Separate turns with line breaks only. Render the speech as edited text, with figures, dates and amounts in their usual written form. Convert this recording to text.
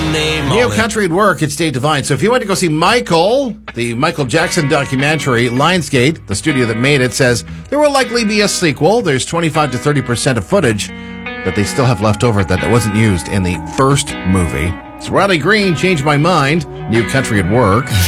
name
New
on it.
Country at Work, it's Dave Devine. So if you went to go see Michael, the Michael Jackson documentary, Lionsgate, the studio that made it, says there will likely be a sequel. There's 25 to 30% of footage that they still have left over that wasn't used in the first movie. So Riley Green changed my mind. New Country at Work.